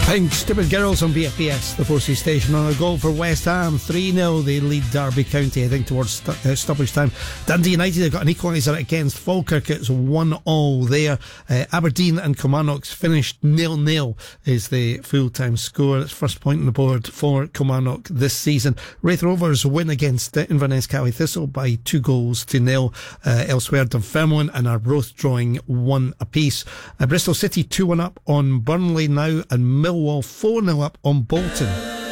Pink Stupid Girls on BFBS, the Forces station, on a goal for West Ham. 3-0, they lead Derby County heading towards stoppage time. Dundee United have got an equaliser against Falkirk. It's 1-1 there. Aberdeen and Kilmarnock finished 0-0 is the full-time score. It's first point on the board for Kilmarnock this season. Raith Rovers win against Inverness County Thistle by 2-0. Elsewhere, Dunfermline and Arbroath drawing 1 apiece. Bristol City 2-1 up on Burnley now, and Millwall 4-0 up on Bolton.